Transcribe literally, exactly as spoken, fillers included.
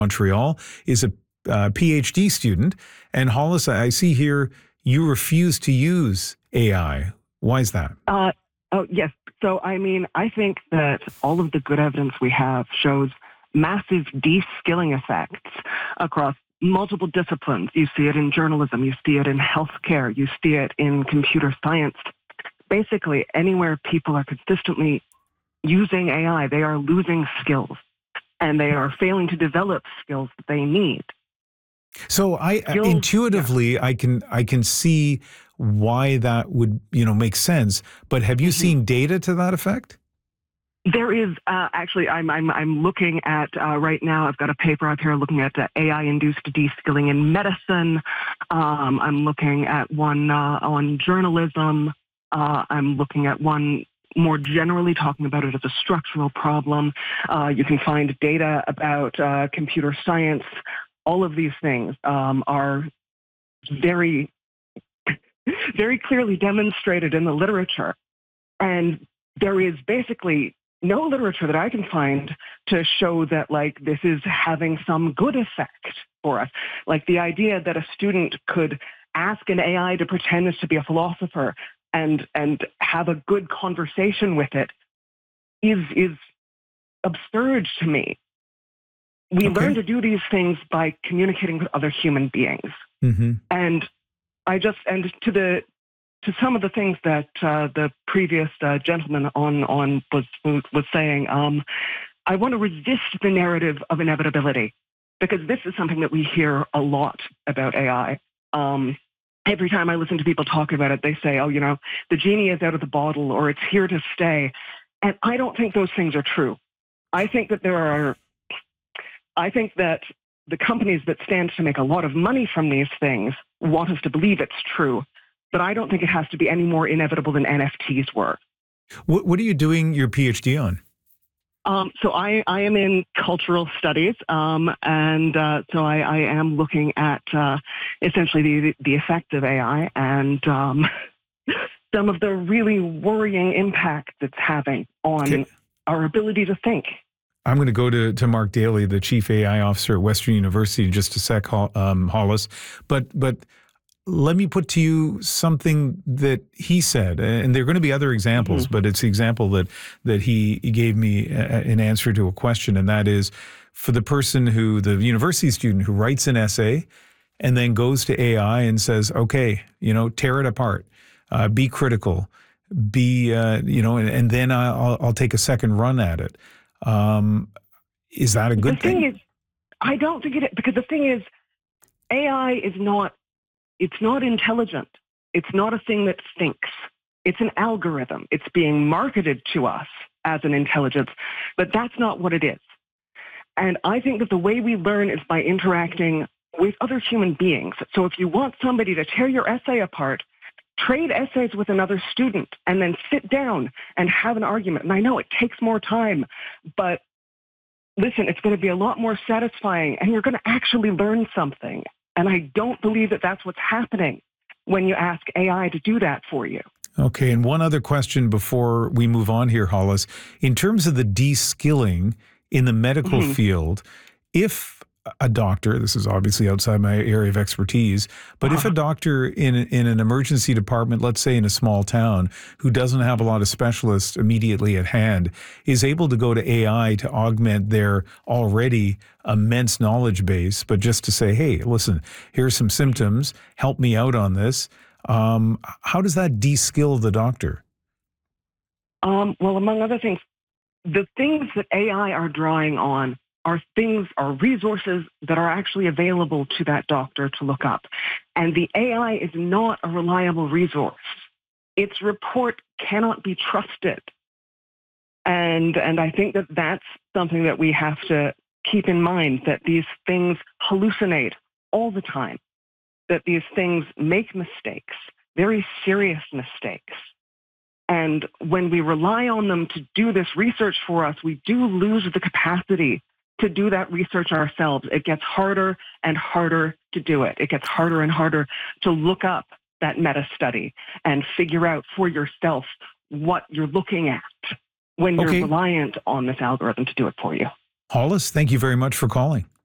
Montreal is a uh, PhD student. And Hollis, I see here you refuse to use A I. Why is that? Uh, oh, yes. So, I mean, I think that all of the good evidence we have shows massive de-skilling effects across multiple disciplines. You see it in journalism, you see it in healthcare, you see it in computer science. Basically, anywhere people are consistently using A I, they are losing skills, and they are failing to develop skills that they need. So I Skills, intuitively, yeah. I can I can see why that would, you know, make sense. But have you Mm-hmm. seen data to that effect? There is uh, actually. I'm I'm I'm looking at uh, right now. I've got a paper up here looking at uh, A I-induced de-skilling in medicine. Um, I'm looking at one uh, on journalism. Uh, I'm looking at one more generally talking about it as a structural problem. Uh, you can find data about uh, computer science. All of these things um, are very, very clearly demonstrated in the literature. And there is basically no literature that I can find to show that, like, this is having some good effect for us. Like, the idea that a student could ask an A I to pretend to be a philosopher and and have a good conversation with it is is absurd to me. We Okay. learn to do these things by communicating with other human beings. Mm-hmm. And I just, and to the, to some of the things that uh, the previous uh, gentleman on, on was, was saying, um, I want to resist the narrative of inevitability, because this is something that we hear a lot about A I. Um, every time I listen to people talk about it, they say, oh, you know, the genie is out of the bottle, or it's here to stay. And I don't think those things are true. I think that there are I think that the companies that stand to make a lot of money from these things want us to believe it's true, but I don't think it has to be any more inevitable than N F Ts were. What, what are you doing your PhD on? Um, so I, I am in cultural studies, um, and uh, so I, I am looking at uh, essentially the, the effect of A I and um, some of the really worrying impact it's having on Okay. our ability to think. I'm going to go to, to Mark Daly, the Chief A I Officer at Western University, in just a sec, um, Hollis. But but let me put to you something that he said, and there are going to be other examples, mm-hmm. but it's the example that that he, he gave me in answer to a question, and that is for the person who, the university student who writes an essay and then goes to A I and says, okay, you know, tear it apart, uh, be critical, be, uh, you know, and, and then I'll, I'll take a second run at it. Um, is that a good the thing? thing? Is, I don't think it is, because the thing is, A I is not, it's not intelligent. It's not a thing that thinks. It's an algorithm. It's being marketed to us as an intelligence, but that's not what it is. And I think that the way we learn is by interacting with other human beings. So if you want somebody to tear your essay apart, trade essays with another student and then sit down and have an argument. And I know it takes more time, but listen, it's going to be a lot more satisfying, and you're going to actually learn something. And I don't believe that that's what's happening when you ask A I to do that for you. Okay, and one other question before we move on here, Hollis. In terms of the de-skilling in the medical mm-hmm. field, if a doctor, this is obviously outside my area of expertise, but uh-huh. if a doctor in in an emergency department, let's say in a small town, who doesn't have a lot of specialists immediately at hand, is able to go to A I to augment their already immense knowledge base, but just to say, hey, listen, here's some symptoms, help me out on this. Um, how does that de-skill the doctor? Um, well, among other things, the things that A I are drawing on are things, are resources that are actually available to that doctor to look up. And the A I is not a reliable resource. Its report cannot be trusted. And, and I think that that's something that we have to keep in mind, that these things hallucinate all the time, that these things make mistakes, very serious mistakes. And when we rely on them to do this research for us, we do lose the capacity to do that research ourselves. It gets harder and harder to do it. It gets harder and harder to look up that meta study and figure out for yourself what you're looking at when you're okay. reliant on this algorithm to do it for you. Hollis, thank you very much for calling.